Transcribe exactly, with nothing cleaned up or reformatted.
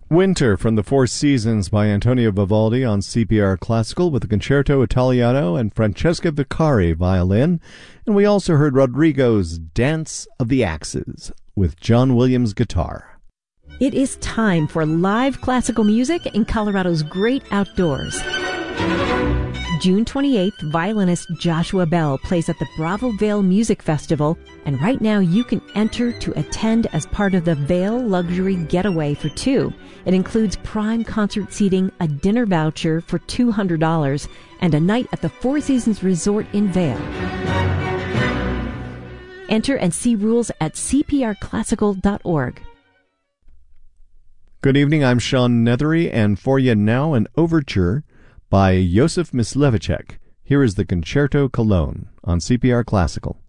Winter from the Four Seasons by Antonio Vivaldi on C P R Classical with the Concerto Italiano and Francesca Vicari violin. And we also heard Rodrigo's Dance of the Axes with John Williams guitar. It is time for live classical music in Colorado's great outdoors. June twenty-eighth, violinist Joshua Bell plays at the Bravo Vale Music Festival, and right now you can enter to attend as part of the Vale Luxury Getaway for Two. It includes prime concert seating, a dinner voucher for two hundred dollars, and a night at the Four Seasons Resort in Vale. Enter and see rules at c p r classical dot org. Good evening, I'm Sean Nethery, and for you now an overture by Josef Mysliveček. Here is the Concerto Cologne on C P R Classical.